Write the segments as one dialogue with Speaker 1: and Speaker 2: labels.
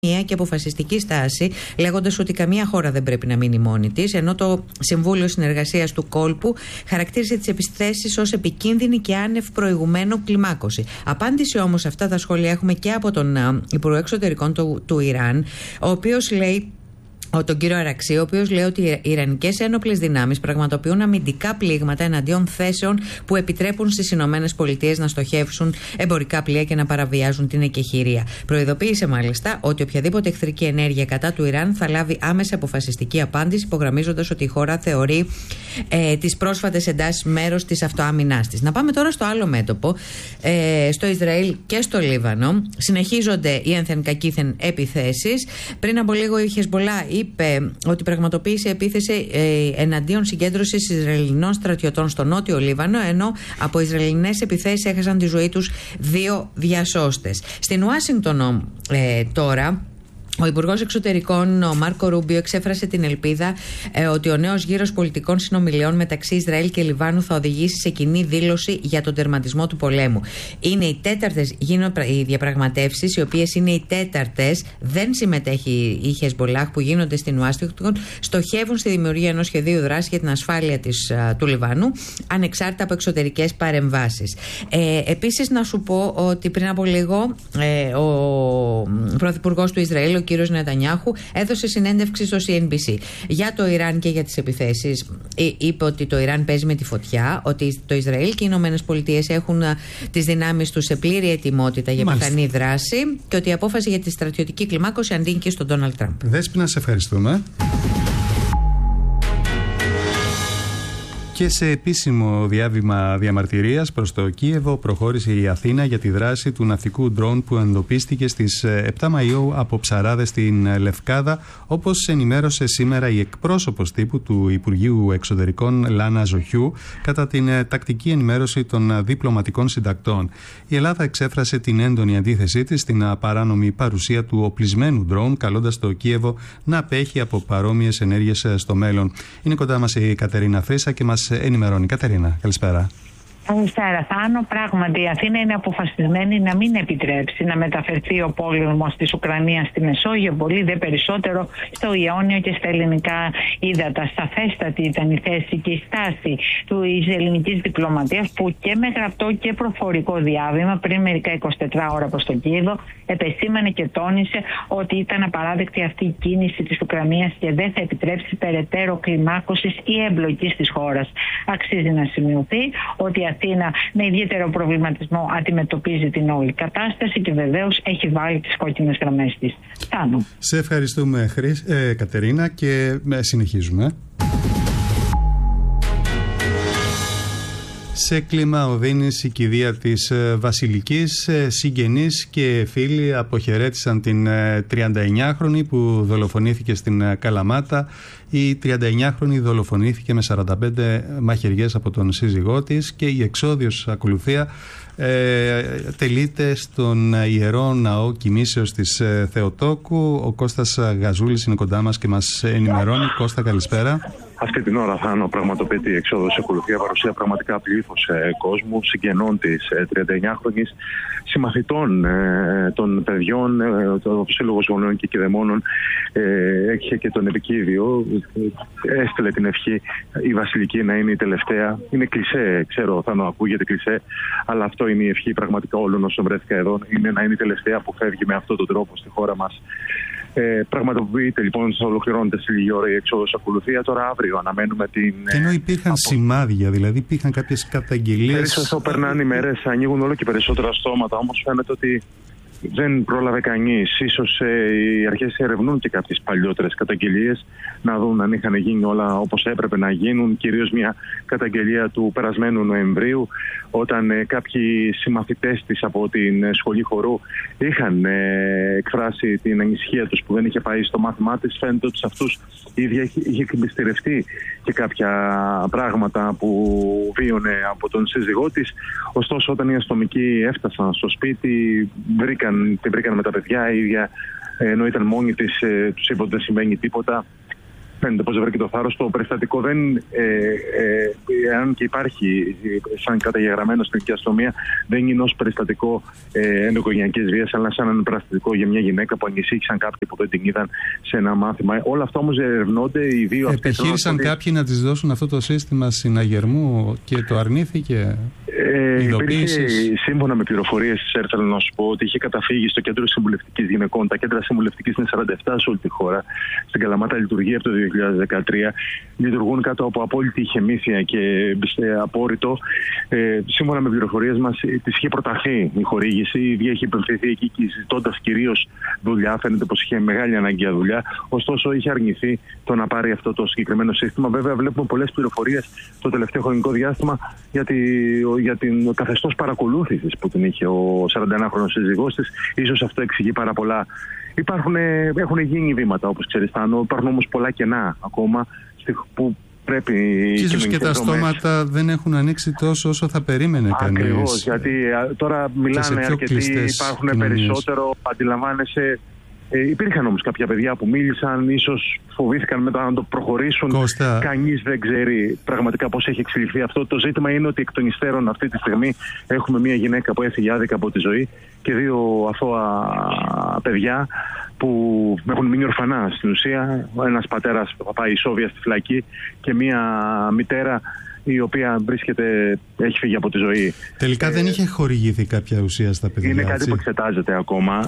Speaker 1: και αποφασιστική στάση, λέγοντας ότι καμία χώρα δεν πρέπει να μείνει μόνη της, ενώ το Συμβούλιο Συνεργασίας του Κόλπου χαρακτήρισε τις επιθέσεις ως επικίνδυνη και άνευ προηγουμένου κλιμάκωση. Απάντηση όμως σε αυτά τα σχόλια έχουμε και από τον Υπουργό Εξωτερικών του Ιράν, ο οποίος λέει, τον κύριο Αραξή, ο οποίος λέει ότι οι Ιρανικές ένοπλες δυνάμεις πραγματοποιούν αμυντικά πλήγματα εναντίον θέσεων που επιτρέπουν στις Ηνωμένες Πολιτείες να στοχεύσουν εμπορικά πλοία και να παραβιάζουν την εκεχηρία. Προειδοποίησε μάλιστα ότι οποιαδήποτε εχθρική ενέργεια κατά του Ιράν θα λάβει άμεσα αποφασιστική απάντηση, υπογραμμίζοντας ότι η χώρα θεωρεί τις πρόσφατες εντάσεις μέρος της αυτοάμυνάς της. Να πάμε τώρα στο άλλο μέτωπο, στο Ισραήλ και στο Λίβανο. Συνεχίζονται οι ένθεν κακήθεν επιθέσεις. Πριν από λίγο η Χεσμπολά είπε ότι πραγματοποίησε επίθεση εναντίον συγκέντρωσης Ισραηλινών στρατιωτών στο νότιο Λίβανο, ενώ από Ισραηλινές επιθέσεις έχασαν τη ζωή τους 2 διασώστες. Στην Ουάσιγκτον τώρα, ο Υπουργός Εξωτερικών, ο Μάρκο Ρούμπιο, εξέφρασε την ελπίδα ότι ο νέος γύρος πολιτικών συνομιλιών μεταξύ Ισραήλ και Λιβάνου θα οδηγήσει σε κοινή δήλωση για τον τερματισμό του πολέμου. Είναι οι τέταρτες οι διαπραγματεύσεις, οι οποίες είναι οι τέταρτες, δεν συμμετέχει η Χεσμπολάχ, που γίνονται στην Ουάσιγκτον, στοχεύουν στη δημιουργία ενός σχεδίου δράσης για την ασφάλεια του Λιβάνου, ανεξάρτητα από εξωτερικές παρεμβάσεις. Επίσης, να σου πω ότι πριν από λίγο ο Πρωθυπουργός του Ισραήλ, ο κύριος Νετανιάχου, έδωσε συνέντευξη στο CNBC για το Ιράν και για τις επιθέσεις. Είπε ότι το Ιράν παίζει με τη φωτιά, ότι το Ισραήλ και οι Ηνωμένες Πολιτείες έχουν τις δυνάμεις τους σε πλήρη ετοιμότητα για πιθανή δράση και ότι η απόφαση για τη στρατιωτική κλιμάκωση ανήκει στον Ντόναλντ Τραμπ.
Speaker 2: Δέσποινα, σε ευχαριστούμε. Και σε επίσημο διάβημα διαμαρτυρίας προς το Κίεβο προχώρησε η Αθήνα για τη δράση του ναυτικού ντρόουν που εντοπίστηκε στις 7 Μαΐου από ψαράδες στην Λευκάδα, όπως ενημέρωσε σήμερα η εκπρόσωπος τύπου του Υπουργείου Εξωτερικών Λάνα Ζοχιού κατά την τακτική ενημέρωση των διπλωματικών συντακτών. Η Ελλάδα εξέφρασε την έντονη αντίθεσή της στην παράνομη παρουσία του οπλισμένου ντρόουν, καλώντας το Κίεβο να απέχει από παρόμοιες ενέργειες στο μέλλον. Είναι κοντά μας η Κατερίνα Φρύσα και μας ενημερώνει. Κατερίνα, καλησπέρα.
Speaker 3: Καλησπέρα, Θάνο. Πράγματι, η Αθήνα είναι αποφασισμένη να μην επιτρέψει να μεταφερθεί ο πόλεμος της Ουκρανίας στη Μεσόγειο, πολύ δε περισσότερο στο Ιόνιο και στα ελληνικά ύδατα. Σαφέστατη ήταν η θέση και η στάση της ελληνικής διπλωματίας, που και με γραπτό και προφορικό διάβημα πριν μερικά 24 ώρα προς το Κίεβο επεσήμανε και τόνισε ότι ήταν απαράδεκτη αυτή η κίνηση της Ουκρανίας και δεν θα επιτρέψει περαιτέρω κλιμάκωσης ή εμπλοκής της χώρας. Αξίζει να σημειωθεί ότι η Αθήνα με ιδιαίτερο προβληματισμό αντιμετωπίζει την όλη κατάσταση και βεβαίως έχει βάλει τις κόκκινες γραμμές της. Φτάνω.
Speaker 2: Σε ευχαριστούμε, Κατερίνα, και συνεχίζουμε. Σε κλίμα οδύνης, η κηδεία της Βασιλικής, συγγενείς και φίλοι αποχαιρέτησαν την 39χρονη που δολοφονήθηκε στην Καλαμάτα. Η 39χρονη δολοφονήθηκε με 45 μαχαιριές από τον σύζυγό της και η εξόδιος ακολουθία τελείται στον Ιερό Ναό Κοιμήσεως της Θεοτόκου. Ο Κώστας Γαζούλης είναι κοντά μας και μας ενημερώνει. Κώστα, καλησπέρα.
Speaker 4: Αυτή την ώρα, Θάνο, πραγματοποιείται η εξόδος ακολουθία, παρουσία πραγματικά πλήθος κόσμου, συγγενών της 39χρονης, συμμαθητών των παιδιών, το Σύλλογος Γονέων και Κηδεμόνων έχει και τον επικίδιο. Έστειλε την ευχή η Βασιλική να είναι η τελευταία. Είναι κλισέ, ξέρω, Θάνο, ακούγεται κλισέ, αλλά αυτό είναι η ευχή πραγματικά όλων όσων βρέθηκα εδώ. Είναι να είναι η τελευταία που φεύγει με αυτόν τον τρόπο στη χώρα μας. Πραγματοποιείται λοιπόν, ολοκληρώνεται σε λίγη ώρα η εξόδος ακολουθία. Τώρα αύριο αναμένουμε την.
Speaker 2: Ενώ υπήρχαν σημάδια, δηλαδή υπήρχαν κάποιες καταγγελίες.
Speaker 4: Όσο περνάνε οι μέρες, ανοίγουν όλο και περισσότερα στόματα. Όμως φαίνεται ότι δεν πρόλαβε κανείς. Ίσως οι αρχές ερευνούν και κάποιες παλιότερες καταγγελίες, να δουν αν είχαν γίνει όλα όπως έπρεπε να γίνουν. Κυρίως μια καταγγελία του περασμένου Νοεμβρίου, όταν κάποιοι συμμαθητές της από την σχολή χορού είχαν εκφράσει την ανησυχία τους που δεν είχε πάει στο μάθημά της. Φαίνεται ότι σε αυτούς ήδη είχε εκμυστηρευτεί και κάποια πράγματα που βίωνε από τον σύζυγό της. Ωστόσο, όταν οι αστυνομικοί έφτασαν στο σπίτι, την βρήκαν με τα παιδιά. Η ίδια, ενώ ήταν μόνη της, τους είπε ότι δεν συμβαίνει τίποτα. φαίνεται πως δεν βρήκε το θάρρος. Το περιστατικό δεν, αν και υπάρχει σαν καταγεγραμμένο στην αστυνομία, δεν είναι ως περιστατικό ενδοοικογενειακής βίας, αλλά σαν ένα περιστατικό για μια γυναίκα που ανησύχησαν κάποιοι που δεν την είδαν σε ένα μάθημα. Όλα αυτά όμως ερευνώνται. Οι δύο
Speaker 2: επιχείρησαν κάποιοι να της δώσουν αυτό το σύστημα συναγερμού και το αρνήθηκε.
Speaker 4: Υπήρχε, σύμφωνα με πληροφορίες της ΕΡΤ, θέλω να σου πω ότι είχε καταφύγει στο κέντρο συμβουλευτικής γυναικών. Τα κέντρα συμβουλευτικής είναι 47 σε όλη τη χώρα. Στην Καλαμάτα λειτουργεί από το 2013. Λειτουργούν κάτω από απόλυτη ηχεμήθεια και απόρριτο. Σύμφωνα με πληροφορίες μας, της είχε προταθεί η χορήγηση. Η ίδια είχε υπευθυνθεί εκεί, ζητώντας κυρίως δουλειά. Φαίνεται πως είχε μεγάλη ανάγκη για δουλειά. Ωστόσο, είχε αρνηθεί το να πάρει αυτό το συγκεκριμένο σύστημα. Βέβαια, βλέπουμε πολλές πληροφορίες το τελευταίο χρονικό διάστημα για την καθεστώς παρακολούθησης που την είχε ο 41χρονος σύζυγός της. Ίσως αυτό εξηγεί πάρα πολλά. Έχουν γίνει βήματα, όπως ξέρεις, Τάνο. Υπάρχουν όμως πολλά κενά ακόμα που πρέπει.
Speaker 2: Και ίσως και τα στόματα δεν έχουν ανοίξει τόσο όσο θα περίμενε κανείς.
Speaker 4: Ακριβώς, γιατί τώρα μιλάνε αρκετοί, υπάρχουν περισσότερο, αντιλαμβάνεσαι. Υπήρχαν όμως κάποια παιδιά που μίλησαν, ίσως φοβήθηκαν μετά να το προχωρήσουν.
Speaker 2: Κώστα.
Speaker 4: Κανείς δεν ξέρει πραγματικά πώς έχει εξελιχθεί αυτό. Το ζήτημα είναι ότι εκ των υστέρων αυτή τη στιγμή έχουμε μια γυναίκα που έφυγε άδικα από τη ζωή και δύο αθώα παιδιά που έχουν μείνει ορφανά στην ουσία. Ένας πατέρας που θα πάει ισόβια στη φυλακή και μια μητέρα η οποία έχει φύγει από τη ζωή.
Speaker 2: Τελικά δεν είχε χορηγηθεί κάποια ουσία στα παιδιά.
Speaker 4: Είναι κάτι που εξετάζεται ακόμα.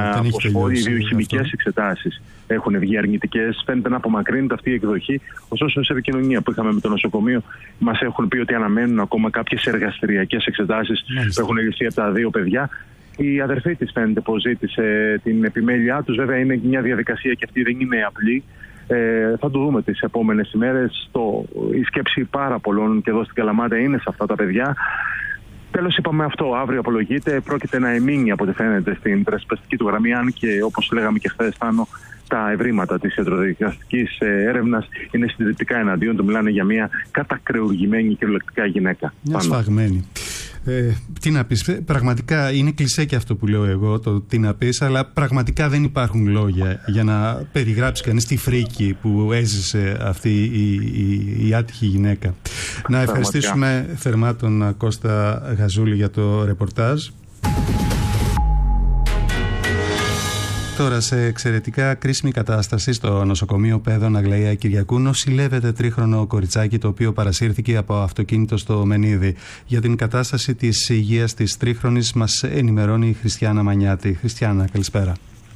Speaker 4: Οι βιοχημικές εξετάσεις έχουν βγει αρνητικές. Φαίνεται να απομακρύνεται αυτή η εκδοχή. Ωστόσο, σε επικοινωνία που είχαμε με το νοσοκομείο, μας έχουν πει ότι αναμένουν ακόμα κάποιες εργαστηριακές εξετάσεις που έχουν ληφθεί από τα δύο παιδιά. Η αδερφή της φαίνεται πως ζήτησε την επιμέλειά τους. Βέβαια, είναι μια διαδικασία και αυτή δεν είναι απλή. Θα το δούμε τις επόμενες ημέρες. Η σκέψη πάρα πολλών και εδώ στην Καλαμάτα είναι σε αυτά τα παιδιά. Τέλος, είπαμε αυτό. Αύριο απολογείται. Πρόκειται να εμείνει από ό,τι φαίνεται στην περασπιστική του γραμμή. Αν και, όπως λέγαμε και χθες, τα ευρήματα της ιατροδικαστικής έρευνας είναι συντηρητικά εναντίον του. Μιλάνε για μια κατακρεουργημένη κυριολεκτικά γυναίκα.
Speaker 2: Μια σφαγμένη. Τι να πεις, πραγματικά είναι κλισέ και αυτό που λέω εγώ, το τι να πεις, αλλά πραγματικά δεν υπάρχουν λόγια για να περιγράψει κανείς τη φρίκη που έζησε αυτή η άτυχη γυναίκα. Να ευχαριστήσουμε θερμά τον Κώστα Γαζούλη για το ρεπορτάζ. Τώρα, σε εξαιρετικά κρίσιμη κατάσταση στο νοσοκομείο Παιδών Αγλαία Κυριακού νοσηλεύεται τρίχρονο κοριτσάκι το οποίο παρασύρθηκε από αυτοκίνητο στο Μενίδη. Για την κατάσταση της υγείας της τρίχρονης μας ενημερώνει η Χριστιάνα Μανιάτη. Χριστιάνα, καλησπέρα.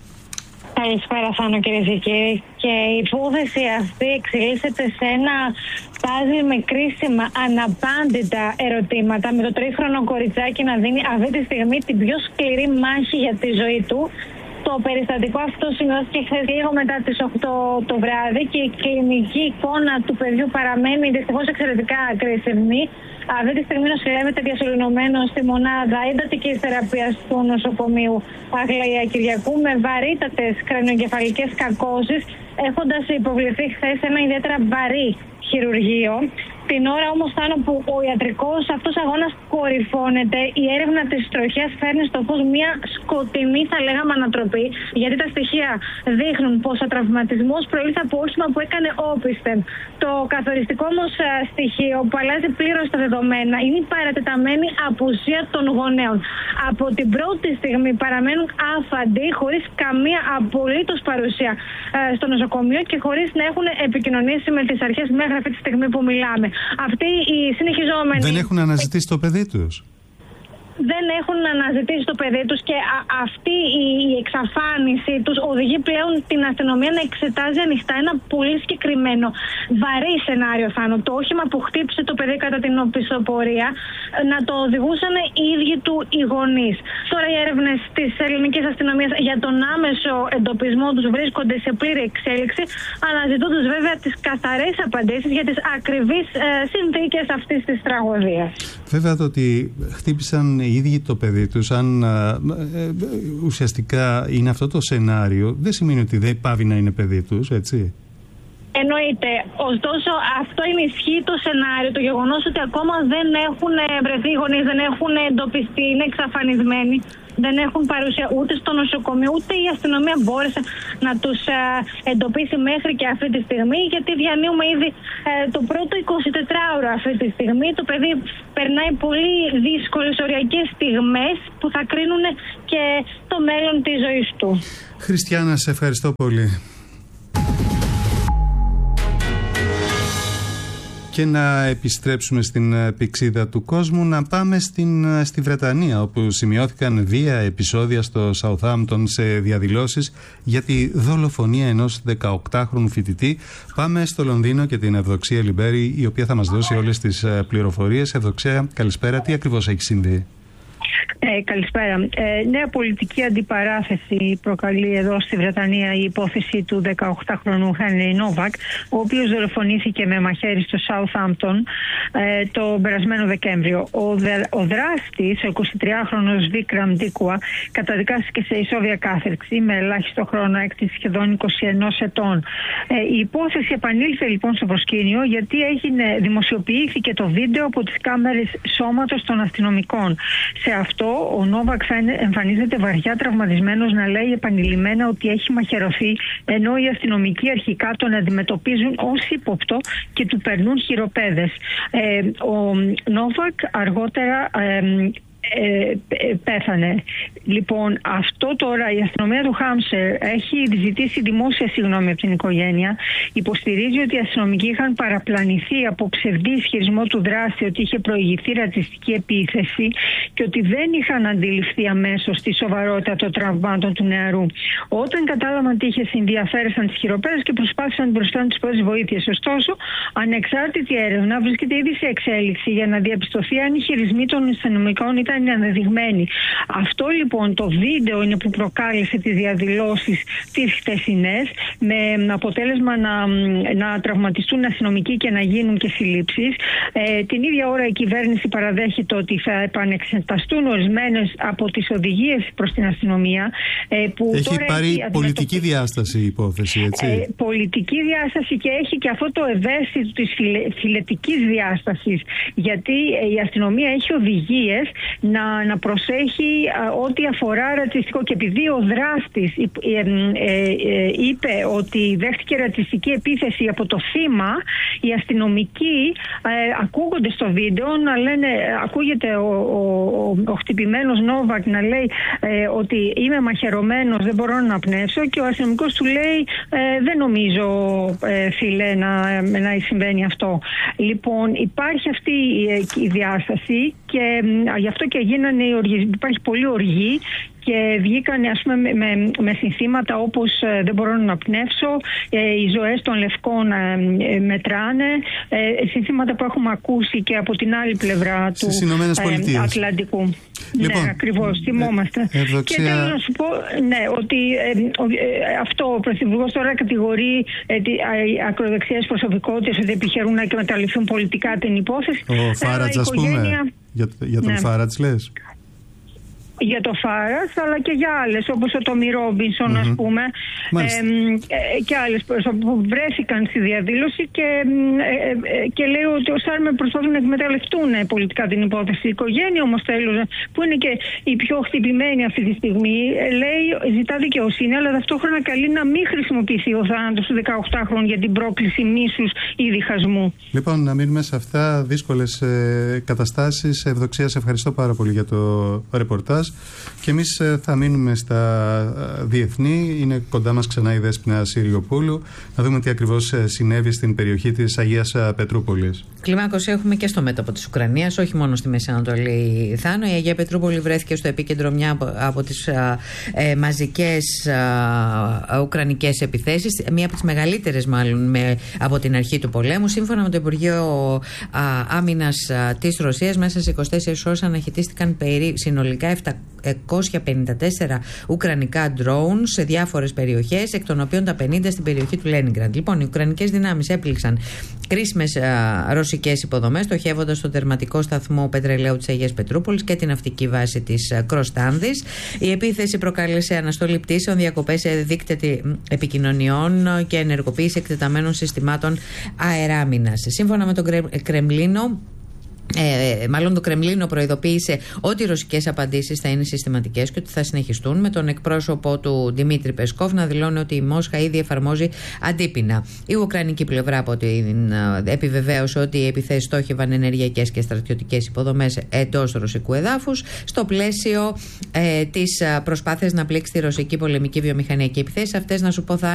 Speaker 5: Καλησπέρα, Θάνο, κυρίες και κύριοι. Και η υπόθεση αυτή εξελίσσεται σε ένα πάζλ με κρίσιμα αναπάντητα ερωτήματα, με το τρίχρονο κοριτσάκι να δίνει αυτή τη στιγμή την πιο σκληρή μάχη για τη ζωή του. Το περιστατικό αυτό σημειώθηκε χθες λίγο μετά τις 8 το βράδυ και η κλινική εικόνα του παιδιού παραμένει δυστυχώς εξαιρετικά κρίσιμη. Αυτή τη στιγμή νοσηλεύεται διασωληνωμένο στη μονάδα εντατικής θεραπείας του νοσοκομείου Αγλαία Κυριακού με βαρύτατες κρανιογκεφαλικές κακώσεις, έχοντας υποβληθεί χθες ένα ιδιαίτερα βαρύ χειρουργείο. Την ώρα όμως, Θάνο, που ο ιατρικός αυτός αγώνας κορυφώνεται, η έρευνα της τροχιάς φέρνει στο φως μια σκοτεινή, θα λέγαμε, ανατροπή, γιατί τα στοιχεία δείχνουν πως ο τραυματισμός προήλθε από όχημα που έκανε όπισθεν. Το καθοριστικό όμως στοιχείο που αλλάζει πλήρως τα δεδομένα είναι η παρατεταμένη απουσία των γονέων. Από την πρώτη στιγμή παραμένουν άφαντοι, χωρίς καμία απολύτως παρουσία στο νοσοκομείο και χωρίς να έχουν επικοινωνήσει με τις αρχές μέχρι αυτή τη στιγμή που μιλάμε. Αυτοί οι συνεχιζόμενοι...
Speaker 2: Δεν έχουν αναζητήσει το παιδί τους.
Speaker 5: Δεν έχουν αναζητήσει το παιδί τους και αυτή η εξαφάνιση τους οδηγεί πλέον την αστυνομία να εξετάζει ανοιχτά ένα πολύ συγκεκριμένο βαρύ σενάριο, Θάνο. Το όχημα που χτύπησε το παιδί κατά την οπισθοπορία να το οδηγούσαν οι ίδιοι του οι γονείς. Τώρα οι έρευνες της ελληνικής αστυνομίας για τον άμεσο εντοπισμό τους βρίσκονται σε πλήρη εξέλιξη, αναζητώντας βέβαια τις καθαρές απαντήσεις για τις ακριβείς συνθήκες αυτής της τραγωδίας.
Speaker 2: Βέβαια, το ότι χτύπησαν οι ίδιοι το παιδί τους, αν ουσιαστικά είναι αυτό το σενάριο, δεν σημαίνει ότι δεν πάβει να είναι παιδί τους, έτσι.
Speaker 5: Εννοείται. Ωστόσο, αυτό ενισχύει το σενάριο, το γεγονός ότι ακόμα δεν έχουν βρεθεί οι γονείς, δεν έχουν εντοπιστεί, είναι εξαφανισμένοι. Δεν έχουν παρουσία ούτε στο νοσοκομείο, ούτε η αστυνομία μπόρεσε να τους εντοπίσει μέχρι και αυτή τη στιγμή, γιατί διανύουμε ήδη το πρώτο 24ωρο αυτή τη στιγμή. Το παιδί περνάει πολύ δύσκολες οριακές στιγμές που θα κρίνουν και το μέλλον της ζωής του.
Speaker 2: Χριστιάνα, σε ευχαριστώ πολύ. Και να επιστρέψουμε στην πυξίδα του κόσμου, να πάμε στη Βρετανία, όπου σημειώθηκαν βία επεισόδια στο Southampton σε διαδηλώσεις για τη δολοφονία ενός 18χρονου φοιτητή. Πάμε στο Λονδίνο και την Ευδοξία Λιμπέρη, η οποία θα μας δώσει όλες τις πληροφορίες. Ευδοξία, καλησπέρα. Τι ακριβώς έχει συμβεί?
Speaker 6: Καλησπέρα. Νέα πολιτική αντιπαράθεση προκαλεί εδώ στη Βρετανία η υπόθεση του 18χρονου Henry Novak, ο οποίος δολοφονήθηκε με μαχαίρι στο Southampton το περασμένο Δεκέμβριο. Ο δράστης, ο 23χρονος Vikram Dikwa, καταδικάστηκε σε ισόβια κάθερξη με ελάχιστο χρόνο έκτηση σχεδόν 21 ετών. Η υπόθεση επανήλθε λοιπόν στο προσκήνιο, γιατί δημοσιοποιήθηκε το βίντεο από τις κάμερες σώματος των αστυνομικών. Σε αυτό ο Νόβακ εμφανίζεται βαριά τραυματισμένος, να λέει επανειλημμένα ότι έχει μαχαιρωθεί, ενώ οι αστυνομικοί αρχικά τον αντιμετωπίζουν ως ύποπτο και του περνούν χειροπέδες. Ο Νόβακ αργότερα πέθανε. Λοιπόν, αυτό τώρα η αστυνομία του Χάμσερ έχει ζητήσει δημόσια συγγνώμη από την οικογένεια. Υποστηρίζει ότι οι αστυνομικοί είχαν παραπλανηθεί από ψευδή ισχυρισμό του δράστη ότι είχε προηγηθεί ρατσιστική επίθεση και ότι δεν είχαν αντιληφθεί αμέσως τη σοβαρότητα των τραυμάτων του νεαρού. Όταν κατάλαβαν τι είχε συμβεί, αφαίρεσαν τις χειροπέδες και προσπάθησαν να προσφέρουν τις πρώτες βοήθειες. Ωστόσο, ανεξάρτητη έρευνα βρίσκεται ήδη σε εξέλιξη για να διαπιστωθεί αν οι χειρισμοί των αστυνομικών ήταν αναδειγμένοι. Αυτό λοιπόν το βίντεο είναι που προκάλεσε τις διαδηλώσεις τις χτεσινές, με αποτέλεσμα να τραυματιστούν αστυνομικοί και να γίνουν και συλλήψεις. Την ίδια ώρα η κυβέρνηση παραδέχεται ότι θα επανεξεταστούν ορισμένες από τις οδηγίες προς την αστυνομία. Που
Speaker 2: έχει πάρει πολιτική διάσταση η υπόθεση, έτσι.
Speaker 6: Πολιτική διάσταση, και έχει και αυτό το ευαίσθητο της φιλετικής διάστασης, γιατί η αστυνομία έχει οδηγίες να προσέχει ό,τι αφορά ρατσιστικό, και επειδή ο δράστης είπε ότι δέχτηκε ρατσιστική επίθεση από το θύμα, οι αστυνομικοί ακούγονται στο βίντεο να λένε, ακούγεται ο χτυπημένος Νόβακ να λέει ότι είμαι μαχαιρωμένος, δεν μπορώ να πνεύσω, και ο αστυνομικός του λέει δεν νομίζω φίλε να συμβαίνει αυτό. Λοιπόν, υπάρχει αυτή η διάσταση και γι' αυτό και γίνανε οι οργές. Υπάρχει πολύ οργή και βγήκαν, ας πούμε, με συνθήματα όπως δεν μπορώ να πνεύσω, οι ζωές των λευκών μετράνε, συνθήματα που έχουμε ακούσει και από την άλλη πλευρά του Ατλαντικού.
Speaker 2: Λοιπόν,
Speaker 6: ναι, ακριβώς, θυμόμαστε. Και θέλω να σου πω ότι αυτό ο Πρωθυπουργός τώρα κατηγορεί ακροδεξιές προσωπικότητες ότι επιχειρούν να εκμεταλλευτούν πολιτικά την υπόθεση.
Speaker 2: Ο Φάρατς, ας πούμε, για τον Φάρατς λες?
Speaker 6: Για το Φάρας, αλλά και για άλλες, όπως ο Τόμι Ρόμπινσον, ας πούμε, και άλλες που βρέθηκαν στη διαδήλωση και λέει ότι ο Σάρμερ προσπαθούν να εκμεταλλευτούν πολιτικά την υπόθεση. Η οικογένεια όμως που είναι και η πιο χτυπημένη αυτή τη στιγμή, λέει, ζητά δικαιοσύνη, αλλά ταυτόχρονα καλεί να μην χρησιμοποιηθεί ο θάνατος του 18χρονου για την πρόκληση μίσους ή διχασμού.
Speaker 2: Λοιπόν, να μείνουμε σε αυτά δύσκολες καταστάσεις. Ευδοξία, σε ευχαριστώ πάρα πολύ για το ρεπορτάζ. Και εμείς θα μείνουμε στα διεθνή. Είναι κοντά μας ξανά η Δέσποινα Συριοπούλου. Να δούμε τι ακριβώς συνέβη στην περιοχή της Αγίας Πετρούπολης.
Speaker 1: Κλιμάκωση έχουμε και στο μέτωπο της Ουκρανίας, όχι μόνο στη Μέση Ανατολή, Θάνο. Η Αγία Πετρούπολη βρέθηκε στο επίκεντρο μια από τις μαζικές ουκρανικές επιθέσεις, μια από τις μεγαλύτερες μάλλον από την αρχή του πολέμου. Σύμφωνα με το Υπουργείο Άμυνας της Ρωσίας, μέσα σε 24 ώρες αναχαιτίστηκαν συνολικά 700 ουκρανικά drones σε διάφορες περιοχές, εκ των οποίων τα 50 στην περιοχή του Λένιγκραντ. Λοιπόν, οι ουκρανικές δυνάμεις έπληξαν κρίσιμες ρωσικές υποδομές, στοχεύοντας το τερματικό σταθμό πετρελαίου της Αγίας Πετρούπολης και την ναυτική βάση της Κροστάνδης. Η επίθεση προκάλεσε αναστολή πτήσεων, διακοπές σε δίκτυα επικοινωνιών και ενεργοποίηση εκτεταμένων συστημάτων αεράμινας. Σύμφωνα με τον Κρεμλίνο, το Κρεμλίνο προειδοποίησε ότι οι ρωσικές απαντήσεις θα είναι συστηματικές και ότι θα συνεχιστούν, με τον εκπρόσωπο του Δημήτρη Πεσκόφ να δηλώνει ότι η Μόσχα ήδη εφαρμόζει αντίπεινα. Η ουκρανική πλευρά από την επιβεβαίωσε ότι οι επιθέσεις στόχευαν ενεργειακές και στρατιωτικές υποδομές εντός ρωσικού εδάφους, στο πλαίσιο της προσπάθειας να πλήξει τη ρωσική πολεμική βιομηχανία. Και οι επιθέσεις αυτές, να σου πω, θα